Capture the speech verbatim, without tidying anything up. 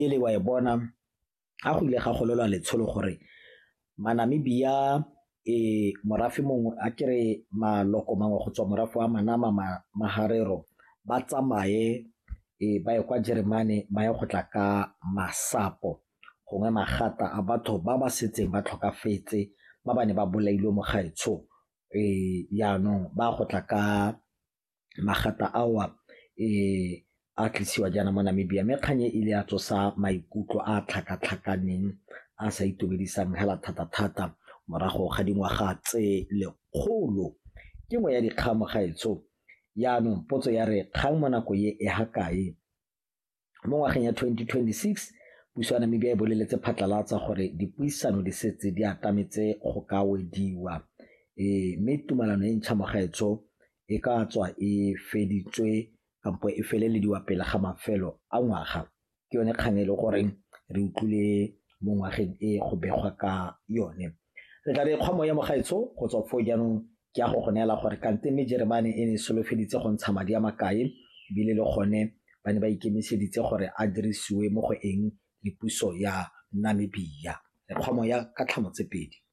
e le wa e bona ga go ile ga golelwa letsholo gore maNamibia e morafe mongwe a kere maloko mangwe go tswa morafe wa Manama Maharero ba tsamaye e ba ye kwa Germany ba ye go tla ka masapo gongwe magata a batho ba ba setseng ba tlhokafetse ba bane ba bolailwe mo gaetsho e yaanong ba go tla ka magata awa e a tlisiwa jana mo Namibia mme kganye ile ya tsosa maikutlo a tlhakatlhakaneng a sa itumedisang hela thata-thata morago ga dingwaga tse lekgolo ke nngwe ya dikgang mo gaetsho yaanong potso ya re kgang mo nako ye e ha kae mo ngwageng ya twenty twenty-six puso ya Namibia e boleletse phatlalatsa gore dipuisano di setse di atametse go ka wediwa e mme tumalano e ntšha mo gaetsho e ka tswa e feditswe kampo e felelediwa pele ga mafelo a ngwaga ke yone kgang e le gore re utlwile mo ngwageng e go begwa ka yone re tla re kgwamo ya mo gaetsho go tswa fo jaanong ke a go go neela gore kante mme Jeremane e ne solofeditse go ntsha madi a makae bile le gone ba ne ba ikemiseditse gore a dirisiwe mo go eng le puso ya Namibia re kgwamo ya ka tlhamo tse pedi